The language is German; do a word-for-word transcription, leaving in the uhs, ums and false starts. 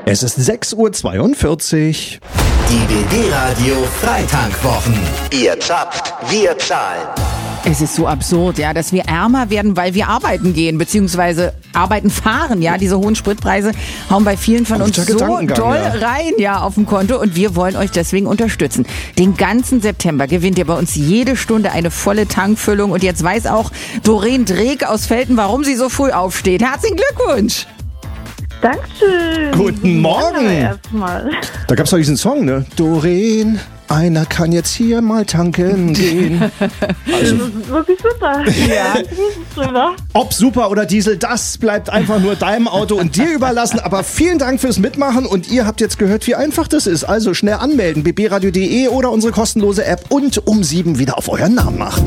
Es ist sechs Uhr zweiundvierzig. Die B B-Radio Freitankwochen. Ihr zapft, wir zahlen. Es ist so absurd, ja, dass wir ärmer werden, weil wir arbeiten gehen, beziehungsweise arbeiten fahren, ja. Diese hohen Spritpreise hauen bei vielen von uns so doll ja. rein, ja, auf dem Konto, und wir wollen euch deswegen unterstützen. Den ganzen September gewinnt ihr bei uns jede Stunde eine volle Tankfüllung, und jetzt weiß auch Doreen Dreek aus Velten, warum sie so früh aufsteht. Herzlichen Glückwunsch! Dankeschön. Guten Morgen. Ja, erstmal. Da gab's doch diesen Song, ne? Doreen, einer kann jetzt hier mal tanken gehen. Also, Das ist wirklich super. Ja. Drüber. ob super oder Diesel, das bleibt einfach nur deinem Auto und dir überlassen. Aber vielen Dank fürs Mitmachen, und ihr habt jetzt gehört, wie einfach das ist. Also schnell anmelden, b b radio punkt d e oder unsere kostenlose App, und um sieben wieder auf euren Namen machen.